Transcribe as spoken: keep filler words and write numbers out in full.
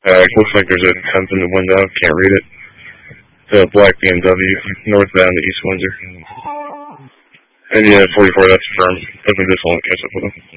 Uh, it looks like there's a tenth in the window. Can't read it. The black B M W, northbound to East Windsor. And yeah, forty-four, that's firm. Open this one, catch up with them.